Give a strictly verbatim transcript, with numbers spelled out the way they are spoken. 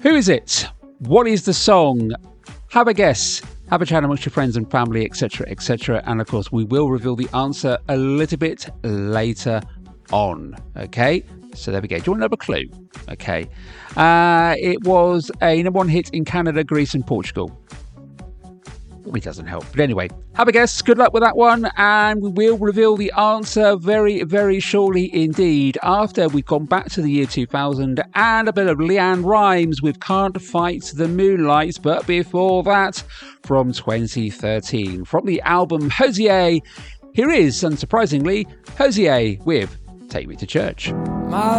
Who is it? What is the song? Have a guess. Have a chat amongst your friends and family, et cetera, et cetera. And of course, we will reveal the answer a little bit later on. Okay, so there we go. Do you want another clue? Okay, uh, it was a number one hit in Canada, Greece, and Portugal. It doesn't help. But anyway, have a guess. Good luck with that one. And we will reveal the answer very, very shortly indeed after we've gone back to the year two thousand and a bit of Leanne Rimes with Can't Fight the Moonlight. But before that, from twenty thirteen, from the album Hozier, here is, unsurprisingly, Hozier with Take Me to Church. My